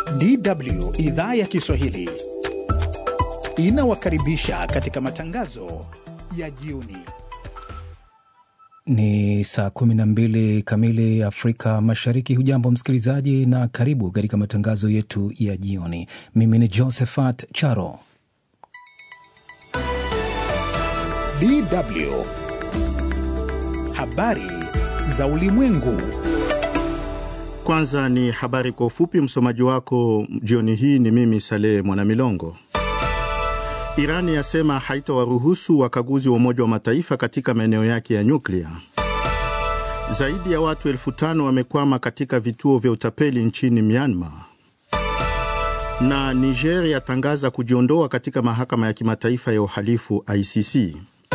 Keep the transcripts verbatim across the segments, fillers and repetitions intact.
D W idhaa ya Kiswahili inawakaribisha katika matangazo ya jioni. Ni saa kumi na mbili kamili Afrika Mashariki. Hujambo msikilizaji na karibu katika matangazo yetu ya jioni. Mimi ni Josephat Charo. D W habari za ulimwengu. Kwanza ni habari kwa ufupi. Msomaji wako jioni hii ni mimi Saleh Mwanamilongo. Irani yasema haitawaruhusu wakaguzi wa Umoja wa Mataifa katika maeneo yake ya nyuklia. Zaidi ya watu elfu tano wamekwama katika vituo vya utapeli nchini Myanmar. Na Niger yatangaza kujiondoa katika mahakama ya kimataifa ya uhalifu I C C.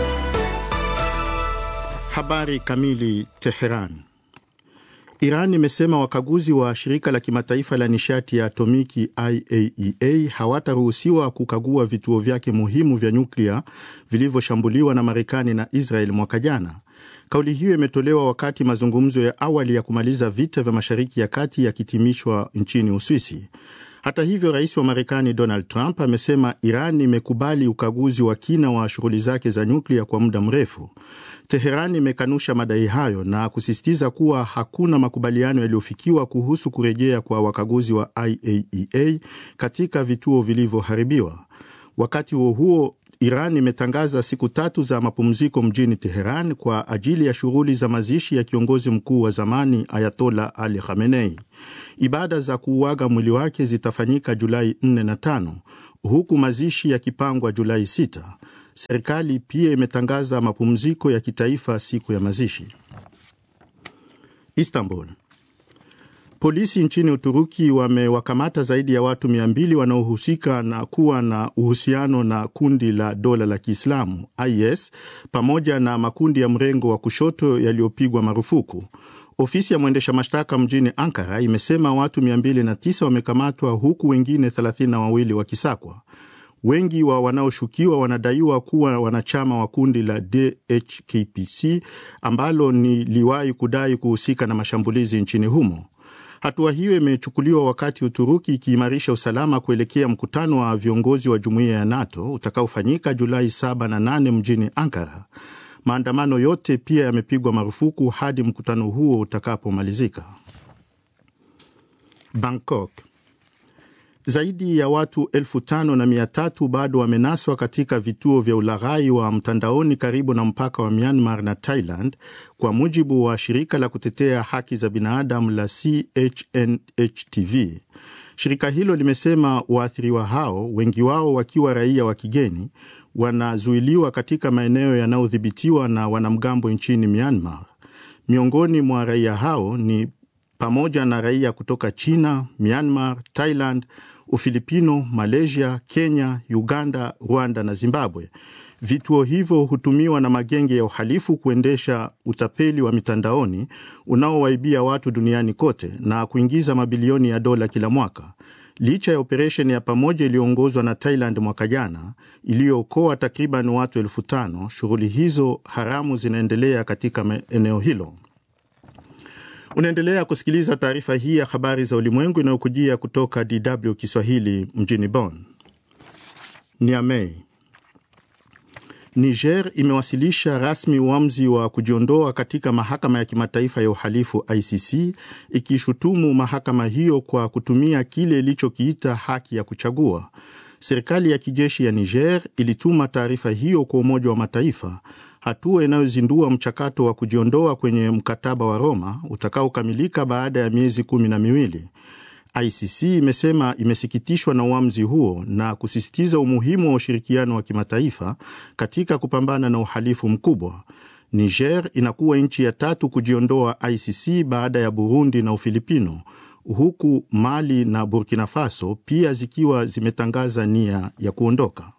Habari kamili. Teheran. Iran imesema wakaguzi wa shirika la kimataifa la nishati ya atomiki I A E A hawataruhusiwa kukagua vituo vyake muhimu vya nyuklia vilivyoshambuliwa na Marekani na Israel mwaka jana. Kauli hiyo imetolewa wakati mazungumzo ya awali ya kumaliza vita vya Mashariki ya Kati yakitimishwa nchini Uswisi. Hata hivyo, rais wa Marekani Donald Trump amesema Iran imekubali ukaguzi wa kina wa shughuli zake za nyuklia kwa muda mrefu. Teheran imekanusha madai hayo na kusisitiza kuwa hakuna makubaliano yaliyofikiwa kuhusu kurejea kwa wakaguzi wa I A E A katika vituo vilivyoharibiwa. Wakati huo huo, Iran imetangaza siku tatu za mapumziko mjini Teheran kwa ajili ya shughuli za mazishi ya kiongozi mkuu wa zamani Ayatollah Ali Khamenei. Ibada za kuuaga mwili wake zitafanyika Julai nne na tano, huku mazishi yakipangwa Julai sita. Serikali pia imetangaza mapumziko ya kitaifa siku ya mazishi. Istanbul. Polisi nchini Uturuki wamewakamata zaidi ya watu mia mbili wanaohusika na kuwa na uhusiano na kundi la dola la Kiislamu I S pamoja na makundi ya mrengo wa kushoto yaliyopigwa marufuku. Ofisi ya mwendesha mashtaka mjini Ankara imesema watu mia mbili na tisa wamekamatwa huku wengine thelathini na wawili wakisakwa. Wengi wa wanaoshukiwa wanadaiwa kuwa wanachama wa kundi la D H K P C ambalo ni liwahi kudai kuhusika na mashambulizi nchini humo. Hatua hiyo imechukuliwa wakati Uturuki ikiimarisha usalama kuelekea mkutano wa viongozi wa jumuiya ya NATO utakaofanyika Julai saba na nane mjini Ankara. Maandamano yote pia yamepigwa marufuku hadi mkutano huo utakapomalizika. Bangkok. Zaidi ya watu elfu tano na mia tatu bado wamenaswa katika vituo vya ulaghai wa mtandaoni karibu na mpaka wa Myanmar na Thailand, kwa mujibu wa shirika la kutetea haki za binadamu la C H N H T V. Shirika hilo limesema waathiriwa hao, wengi wao wakiwa raia wa kigeni, wanazuiliwa katika maeneo yanayodhibitiwa na wanamgambo nchini Myanmar. Miongoni mwa raia hao ni pamoja na raia kutoka China, Myanmar, Thailand, Ufilipino, Malaysia, Kenya, Uganda, Rwanda na Zimbabwe. Vituo hivyo hutumiwa na magenge ya uhalifu kuendesha utapeli wa mitandaoni unaowaibia watu duniani kote na kuingiza mabilioni ya dola kila mwaka. Licha ya operesheni ya pamoja iliyoongozwa na Thailand mwaka jana iliyookoa takriban watu elfu tano, shughuli hizo haramu zinaendelea katika eneo hilo. Unaendelea kusikiliza taarifa hii ya habari za ulimwengu inayokujia kutoka D W Kiswahili mjini Bonn. Niamey. Niger imewasilisha rasmi uamuzi wa kujiondoa katika mahakama ya kimataifa ya uhalifu I C C, ikishutumu mahakama hiyo kwa kutumia kile ilichokiita haki ya kuchagua. Serikali ya kijeshi ya Niger ilituma taarifa hiyo kwa Umoja wa Mataifa, hatua inayozindua mchakato wa kujiondoa kwenye mkataba wa Roma utakaokamilika baada ya miezi kumi na miwili. I C C imesema imesikitishwa na uamuzi huo na kusisitiza umuhimu wa ushirikiano wa kimataifa katika kupambana na uhalifu mkubwa. Niger inakuwa nchi ya tatu kujiondoa I C C baada ya Burundi na Ufilipino, huku Mali na Burkina Faso pia zikiwa zimetangaza nia ya kuondoka.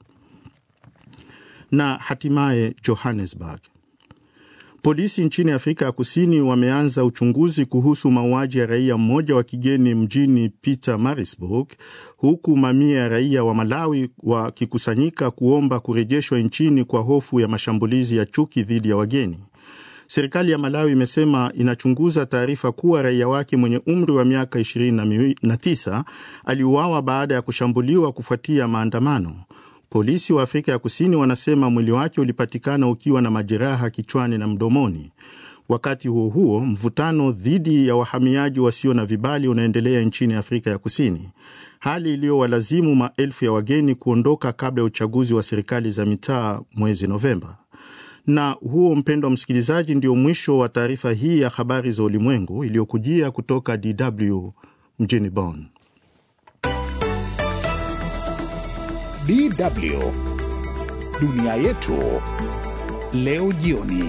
Na hatimaye Johannesburg. Polisi nchini Afrika ya Kusini wameanza uchunguzi kuhusu mauaji ya raia mmoja wa kigeni mjini Pietermaritzburg, huku mamia ya raia wa Malawi wakikusanyika kuomba kurejeshwa nchini kwa hofu ya mashambulizi ya chuki dhidi ya wageni. Serikali ya Malawi imesema inachunguza taarifa kuwa raia wake mwenye umri wa miaka ishirini na tisa aliuawa baada ya kushambuliwa kufuatia maandamano. Polisi wa Afrika ya Kusini wanasema mwili wake ulipatikana ukiwa na majeraha kichwani na mdomoni. Wakati huo huo, mvutano dhidi ya wahamiaji wasio na vibali unaendelea nchini Afrika ya Kusini, hali iliyowalazimu maelfu ya wageni kuondoka kabla ya uchaguzi wa serikali za mitaa mwezi Novemba. Na huo, mpendwa msikilizaji, ndio mwisho wa taarifa hii ya habari za ulimwengu iliyokujia kutoka D W mjini Bonn. D W Dunia Yetu leo jioni.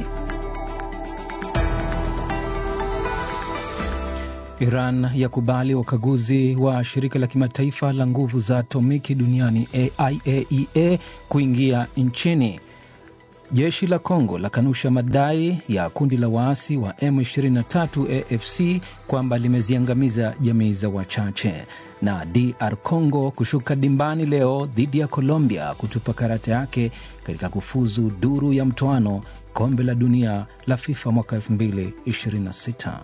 Iran yakubali wakaguzi wa shirika la kimataifa la nguvu za atomiki duniani I A E A kuingia nchini. Jeshi la Kongo la kanusha madai ya kundi la waasi wa M ishirini na tatu A F C kwamba limeziangamiza jamii za wachache. Na D R Congo kushuka dimbani leo dhidi ya Colombia kutupa karata yake katika kufuzu duru ya mtoano kombe la dunia la FIFA mwaka elfu mbili ishirini na sita.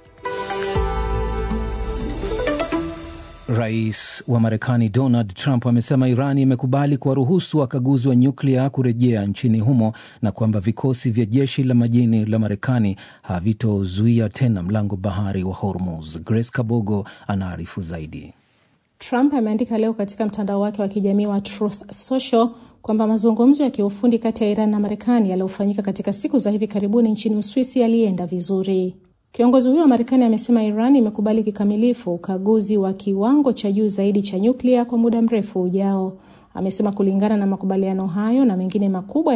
Rais wa Marekani Donald Trump amesema Iran imekubali kuwaruhusu wakaguzi wa nyuklia kurejea nchini humo na kwamba vikosi vya jeshi la majini la Marekani havitozuia tena mlango bahari wa Hormuz. Grace Kabogo anaarifu zaidi. Trump ameandika leo katika mtandao wake wa kijamii wa Truth Social kwamba mazungumzo ya kiufundi kati ya Iran na Marekani yaliyofanyika katika siku za hivi karibuni nchini Uswisi yalienda vizuri. Kiongozi huyo wa Marekani amesema Iran imekubali kikamilifu ukaguzi wa kiwango cha juu zaidi cha nyuklia kwa muda mrefu ujao. Amesema kulingana na makubaliano hayo na mengine makubwa